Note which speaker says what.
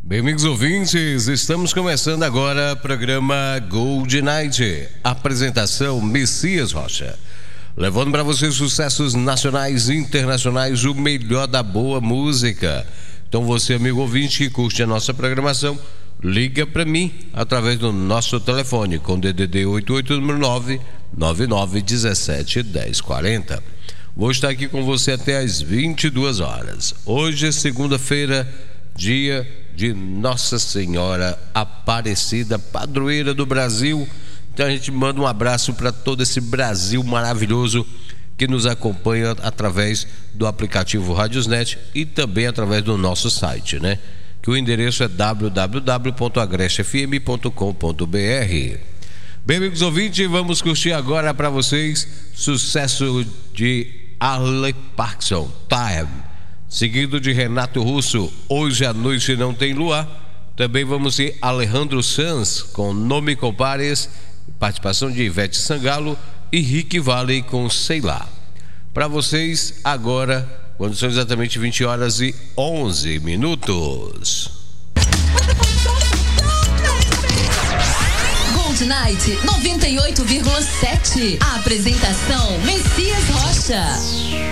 Speaker 1: Bem, amigos ouvintes, estamos começando agora o programa Gold Night. Apresentação Messias Rocha. Levando para vocês sucessos nacionais e internacionais, o melhor da boa música. Então você, amigo ouvinte que curte a nossa programação, liga para mim através do nosso telefone com DDD 88 número 999171040. Vou estar aqui com você até às 22 horas. Hoje é segunda-feira, dia de Nossa Senhora Aparecida, padroeira do Brasil. Então a gente manda um abraço para todo esse Brasil maravilhoso que nos acompanha através do aplicativo Radiosnet e também através do nosso site, né? Que o endereço é www.agrestefm.com.br. Bem, amigos ouvintes, vamos curtir agora para vocês sucesso de Alan Parsons, Time, seguido de Renato Russo, Hoje à Noite Não Tem Luar. Também vamos ter Alejandro Sanz com Não Me Compares, participação de Ivete Sangalo e Rick Valley com Sei Lá. Para vocês agora, quando são exatamente 20 horas e 11 minutos.
Speaker 2: Gold Night 98,7. A apresentação Messias Rocha.